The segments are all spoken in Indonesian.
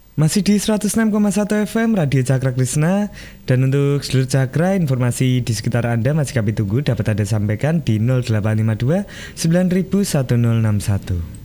Masih di 106,1 FM Radio Cakra Krisna. Dan untuk seluruh Cakra, informasi di sekitar Anda masih kami tunggu dapat Anda sampaikan di 0852 901061.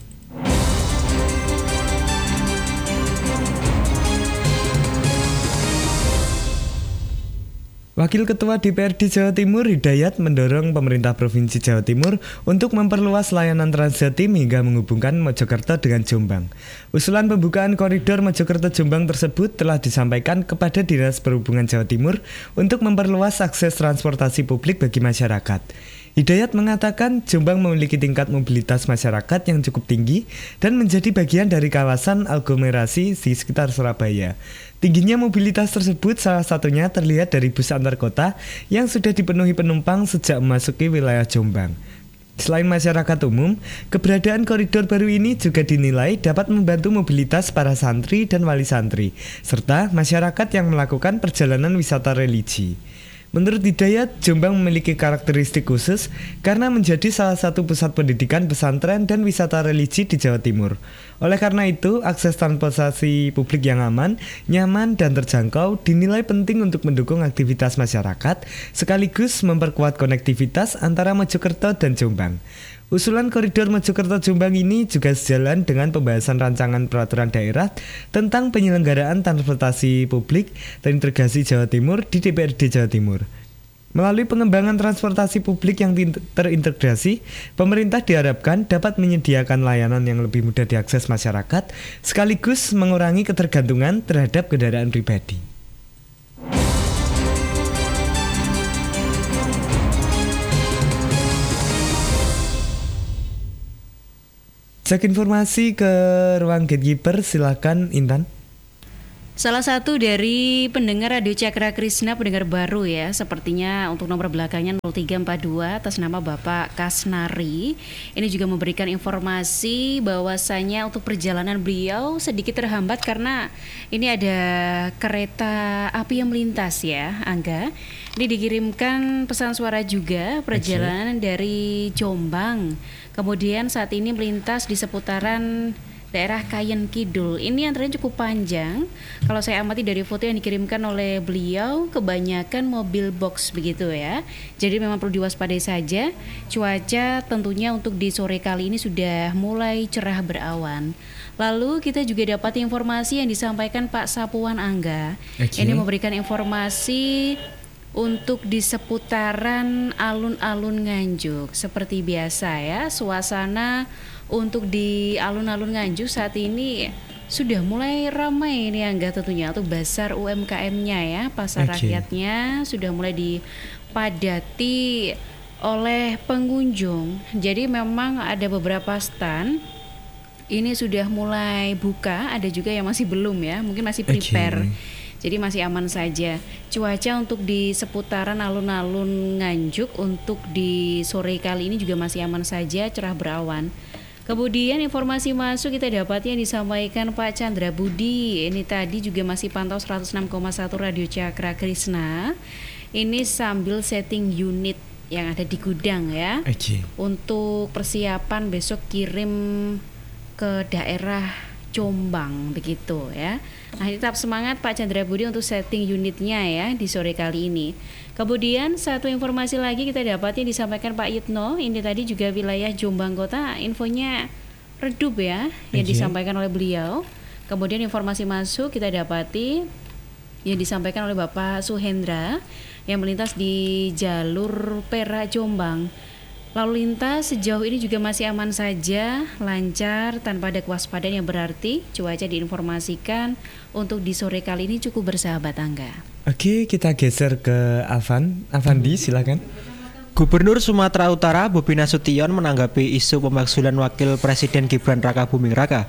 Wakil Ketua DPRD Jawa Timur Hidayat mendorong pemerintah Provinsi Jawa Timur untuk memperluas layanan Transjatim hingga menghubungkan Mojokerto dengan Jombang. Usulan pembukaan koridor Mojokerto-Jombang tersebut telah disampaikan kepada Dinas Perhubungan Jawa Timur untuk memperluas akses transportasi publik bagi masyarakat. Hidayat mengatakan Jombang memiliki tingkat mobilitas masyarakat yang cukup tinggi dan menjadi bagian dari kawasan aglomerasi di sekitar Surabaya. Tingginya mobilitas tersebut salah satunya terlihat dari bus antar kota yang sudah dipenuhi penumpang sejak memasuki wilayah Jombang. Selain masyarakat umum, keberadaan koridor baru ini juga dinilai dapat membantu mobilitas para santri dan wali santri, serta masyarakat yang melakukan perjalanan wisata religi. Menurut Hidayat, Jombang memiliki karakteristik khusus karena menjadi salah satu pusat pendidikan pesantren dan wisata religi di Jawa Timur. Oleh karena itu, akses transportasi publik yang aman, nyaman, dan terjangkau dinilai penting untuk mendukung aktivitas masyarakat, sekaligus memperkuat konektivitas antara Mojokerto dan Jombang. Usulan koridor Mojokerto-Jombang ini juga sejalan dengan pembahasan rancangan peraturan daerah tentang penyelenggaraan transportasi publik terintegrasi Jawa Timur di DPRD Jawa Timur. Melalui pengembangan transportasi publik yang terintegrasi, pemerintah diharapkan dapat menyediakan layanan yang lebih mudah diakses masyarakat, sekaligus mengurangi ketergantungan terhadap kendaraan pribadi. Cek informasi ke ruang gatekeeper, silakan Intan. Salah satu dari pendengar Radio Cakra Krisna, pendengar baru ya, sepertinya untuk nomor belakangnya 0342 atas nama Bapak Kasnari. Ini juga memberikan informasi bahwasanya untuk perjalanan beliau sedikit terhambat karena ini ada kereta api yang melintas ya, Angga. Ini dikirimkan pesan suara juga, perjalanan dari Jombang. Kemudian saat ini melintas di seputaran daerah Kayen Kidul. Ini antrian cukup panjang. Kalau saya amati dari foto yang dikirimkan oleh beliau, kebanyakan mobil box begitu ya. Jadi memang perlu diwaspadai saja. Cuaca tentunya untuk di sore kali ini sudah mulai cerah berawan. Lalu kita juga dapat informasi yang disampaikan Pak Sapuan Angga. Ini memberikan informasi untuk di seputaran alun-alun Nganjuk. Seperti biasa ya, suasana untuk di alun-alun Nganjuk saat ini sudah mulai ramai ini Angga tentunya untuk bazar UMKM-nya ya, pasar rakyatnya sudah mulai dipadati oleh pengunjung. Jadi memang ada beberapa stand ini sudah mulai buka, ada juga yang masih belum ya, mungkin masih prepare. Jadi masih aman saja. Cuaca untuk di seputaran alun-alun Nganjuk untuk di sore kali ini juga masih aman saja, cerah berawan. Kemudian informasi masuk kita dapatnya disampaikan Pak Chandra Budi. Ini tadi juga masih pantau 106,1 Radio Cakra Krisna. Ini sambil setting unit yang ada di gudang ya. Untuk persiapan besok kirim ke daerah Jombang begitu ya. Nah, tetap semangat Pak Chandra Budi untuk setting unitnya ya di sore kali ini. Kemudian satu informasi lagi kita dapatnya disampaikan Pak Yitno. Ini tadi juga wilayah Jombang Kota infonya redup ya yang disampaikan oleh beliau. Kemudian informasi masuk kita dapati yang disampaikan oleh Bapak Suhendra yang melintas di jalur Perak Jombang. Lalu lintas sejauh ini juga masih aman saja, lancar tanpa ada kewaspadaan yang berarti. Cuaca diinformasikan untuk di sore kali ini cukup bersahabat Angga. Oke, kita geser ke Avandi, silakan. Gubernur Sumatera Utara Bobi Nasution menanggapi isu pemakzulan Wakil Presiden Gibran Raka Buming Raka.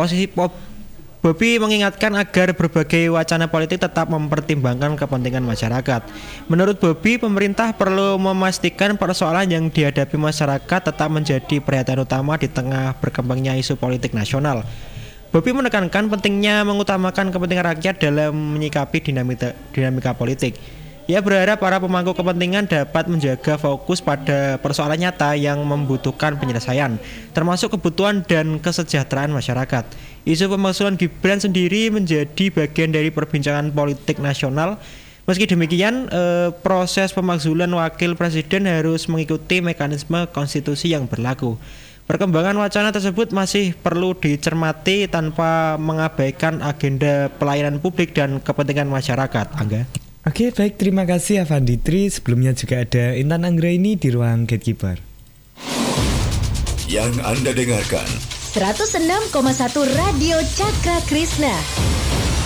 Bobi mengingatkan agar berbagai wacana politik tetap mempertimbangkan kepentingan masyarakat. Menurut Bobi, pemerintah perlu memastikan persoalan yang dihadapi masyarakat tetap menjadi perhatian utama di tengah berkembangnya isu politik nasional. Bobi menekankan pentingnya mengutamakan kepentingan rakyat dalam menyikapi dinamika politik. Ia berharap para pemangku kepentingan dapat menjaga fokus pada persoalan nyata yang membutuhkan penyelesaian, termasuk kebutuhan dan kesejahteraan masyarakat. Isu pemakzulan Gibran sendiri menjadi bagian dari perbincangan politik nasional. Meski demikian, proses pemakzulan wakil presiden harus mengikuti mekanisme konstitusi yang berlaku. Perkembangan wacana tersebut masih perlu dicermati tanpa mengabaikan agenda pelayanan publik dan kepentingan masyarakat. Angga. Oke, baik, terima kasih Avanditri. Sebelumnya juga ada Intan Anggraini di ruang Gatekeeper. Yang Anda dengarkan 106,1 Radio Cakra Krishna.